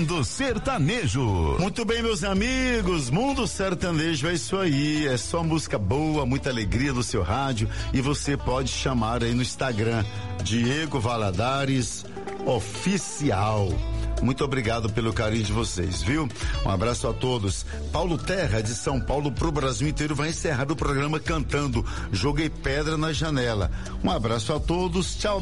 Mundo Sertanejo. Muito bem, meus amigos, Mundo Sertanejo é isso aí, é só música boa, muita alegria no seu rádio, e você pode chamar aí no Instagram, Diego Valadares Oficial. Muito obrigado pelo carinho de vocês, viu? Um abraço a todos. Paulo Terra, de São Paulo pro Brasil inteiro, vai encerrar o programa cantando Joguei Pedra na Janela. Um abraço a todos, tchau.